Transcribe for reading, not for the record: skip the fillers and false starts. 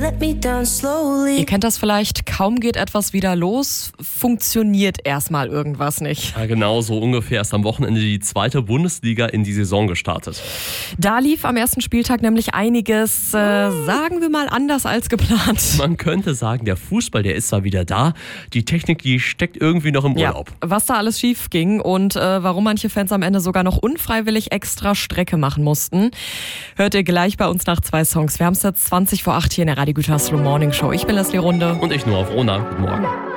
let me down slowly. Ihr kennt das vielleicht, kaum geht etwas wieder los, funktioniert erstmal irgendwas nicht. Ja, genau, so ungefähr ist am Wochenende die 2. Bundesliga in die Saison gestartet. Da lief am ersten Spieltag nämlich einiges, sagen wir mal, anders als geplant. Man könnte sagen, der Fußball, der ist zwar wieder da, die Technik, die steckt irgendwie noch im Urlaub. Ja, was da alles schief ging und warum manche Fans am Ende sogar noch unfreiwillig extra Strecke machen mussten, hört ihr gleich bei uns nach 2 Songs. Wir haben es jetzt 20 vor 8 hier in der Radio Gütersloh Morning Show. Ich bin Leslie Runde. Und ich nur auf Rona. Guten Morgen.